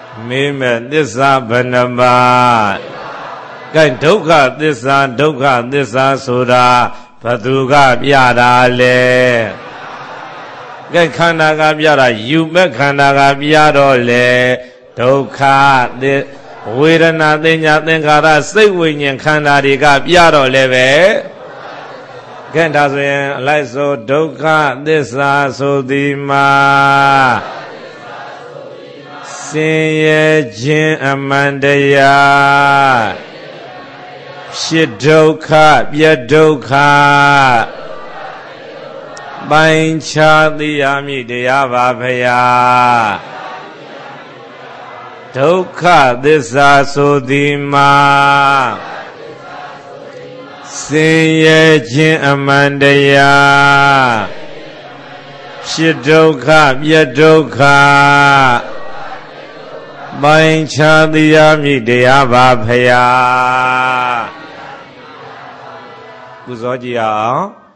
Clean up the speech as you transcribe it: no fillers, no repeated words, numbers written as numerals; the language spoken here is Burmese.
မေမဲ့သစ္စာဘယ်နှပါးကဲဒုက္ခသစ္စာဆိုတာဘသူကပြတာလဲကဲခန္ဓာကပြတာယူမဲ့ခန္ဓာကပြတော့လေဒုက္ခဝေဒနာသင်ညာသင်္ခါရစိတ်ဝိညာဉ်ခန္ဓာတွေကပြတော့လေပဲကဲဒါဆိုရင်အလိုက်ဆိုဒုက္ခသစ္စာဆိုသည်မှာဆင်းရဲခြင်းအမှန်တရားဖြစ်ဒုက္ခပြဒုက္ခပိုင်းခြားသိရမည်တရားပါဗျာဒုက္ခသစ္စာဆိုသည်မှာဆင်းရဲခြင်းအမှန်တရားဖြစ်ဒုက္ခပြဒုက္ခပိုင်းခြားသိရမည်တရားပါဗျာကုသောကြည့်အောင်